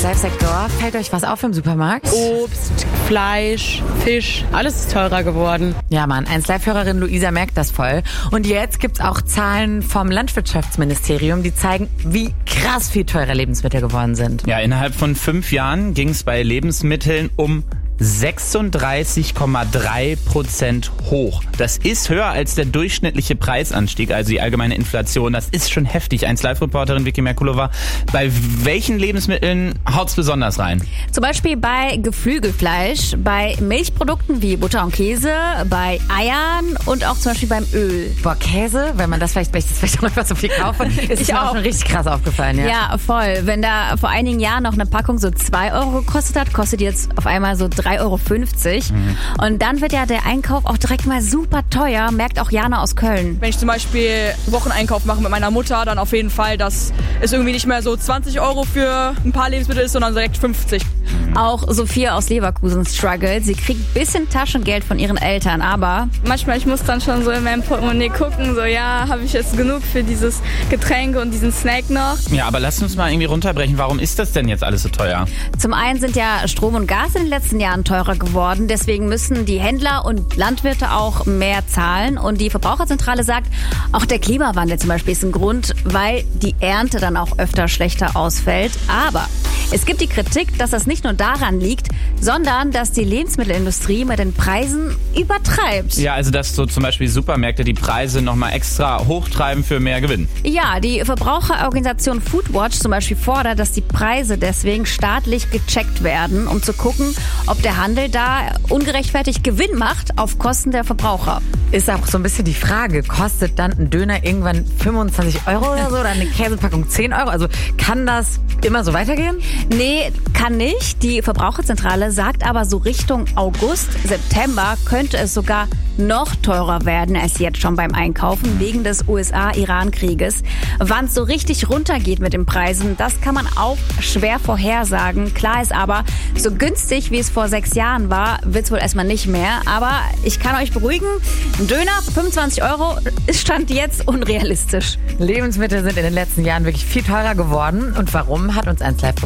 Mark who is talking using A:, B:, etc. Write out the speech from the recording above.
A: 1Live-Sektor. Fällt euch was auf im Supermarkt?
B: Obst, Fleisch, Fisch, alles ist teurer geworden.
A: Ja, Mann, 1Live-Hörerin Luisa merkt das voll. Und jetzt gibt's auch Zahlen vom Landwirtschaftsministerium, die zeigen, wie krass viel teure Lebensmittel geworden sind.
C: Ja, innerhalb von 5 Jahren ging es bei Lebensmitteln um 36,3% hoch. Das ist höher als der durchschnittliche Preisanstieg, also die allgemeine Inflation. Das ist schon heftig. 1Live-Reporterin Vicky Merkulova. Bei welchen Lebensmitteln haut's besonders rein?
D: Zum Beispiel bei Geflügelfleisch, bei Milchprodukten wie Butter und Käse, bei Eiern und auch zum Beispiel beim Öl.
A: Boah, Käse, wenn man das vielleicht auch etwas so viel kauft, ist es mir auch schon richtig krass aufgefallen.
D: Ja, voll. Wenn da vor einigen Jahren noch eine Packung so 2 Euro gekostet hat, kostet jetzt auf einmal so 3,50 Euro. Und dann wird ja der Einkauf auch direkt mal super teuer, merkt auch Jana aus Köln.
B: Wenn ich zum Beispiel Wocheneinkauf mache mit meiner Mutter, dann auf jeden Fall, dass es irgendwie nicht mehr so 20 Euro für ein paar Lebensmittel ist, sondern direkt 50.
D: Auch Sophia aus Leverkusen struggelt. Sie kriegt ein bisschen Taschengeld von ihren Eltern, aber
E: manchmal, ich muss dann schon so in meinem Portemonnaie gucken, so ja, habe ich jetzt genug für dieses Getränk und diesen Snack noch?
C: Ja, aber lasst uns mal irgendwie runterbrechen. Warum ist das denn jetzt alles so teuer?
D: Zum einen sind ja Strom und Gas in den letzten Jahren teurer geworden. Deswegen müssen die Händler und Landwirte auch mehr zahlen. Und die Verbraucherzentrale sagt, auch der Klimawandel zum Beispiel ist ein Grund, weil die Ernte dann auch öfter schlechter ausfällt. Aber es gibt die Kritik, dass das nicht nur daran liegt, sondern dass die Lebensmittelindustrie mit den Preisen übertreibt.
C: Ja, also dass so zum Beispiel Supermärkte die Preise nochmal extra hochtreiben für mehr Gewinn.
D: Ja, die Verbraucherorganisation Foodwatch zum Beispiel fordert, dass die Preise deswegen staatlich gecheckt werden, um zu gucken, ob der Handel da ungerechtfertigt Gewinn macht auf Kosten der Verbraucher.
A: Ist auch so ein bisschen die Frage, kostet dann ein Döner irgendwann 25 Euro oder so oder eine Käsepackung 10 Euro? Also kann das immer so weitergehen?
D: Nee, kann nicht. Die Verbraucherzentrale sagt aber so Richtung August, September könnte es sogar noch teurer werden als jetzt schon beim Einkaufen wegen des USA-Iran-Krieges. Wann es so richtig runtergeht mit den Preisen, das kann man auch schwer vorhersagen. Klar ist aber, so günstig wie es vor 6 Jahren war, wird es wohl erstmal nicht mehr. Aber ich kann euch beruhigen, ein Döner für 25 Euro ist Stand jetzt unrealistisch.
A: Lebensmittel sind in den letzten Jahren wirklich viel teurer geworden. Und warum, hat uns 1Live